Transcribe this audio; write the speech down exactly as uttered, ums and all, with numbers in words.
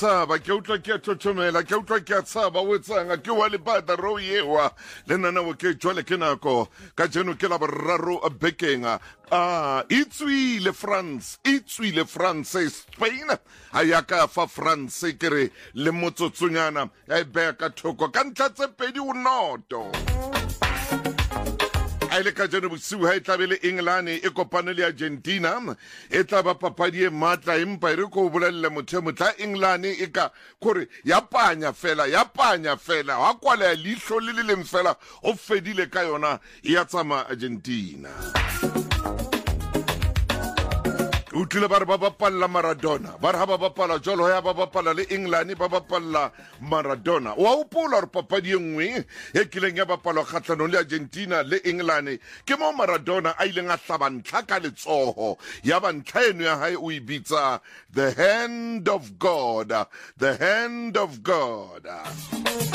Tsaba ke utlwa ke thothomela ke utlwa ke tsaba o tsanga ke wa le bata ro yewa le nana o ke jwale ke nako ka jeno ke la boraro a bekenga ah itswile France itswile France Spain ayaka fa France kere le motsotsonyana ya be ka thoko ka ntla tse pedi o noto Aile ka jeno bosiu ha itlabele England e kopane le Argentina e tla ba papadi e matla empa re ko bolella motho motla England e ka kore ya panya fela ya panya fela wa kwala lihlo le le leng fela o fedile ka yona ya tsama Argentina Utlile ba re ba bapalla Maradona ba re ha ba bapala jolo ya ba bapala le England ba bapalla Maradona wa upola re papadi engwe e kileng ya bapala kgatlano le Argentina le England ke mo Maradona a ileng a hlaba ntlha ka letsoho ya ba ntlha eno ya hae o ibitsa the hand of God the hand of God